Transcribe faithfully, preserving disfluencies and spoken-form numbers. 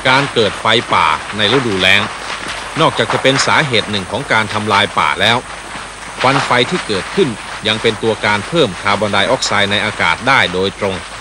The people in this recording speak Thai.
การเกิดไฟป่าในฤดูแล้งนอกจากจะเป็นสาเหตุหนึ่งของการทำลายป่าแล้วควันไฟที่เกิดขึ้นยังเป็นตัวการเพิ่มคาร์บอนไดออกไซด์ในอากาศได้โดยตรง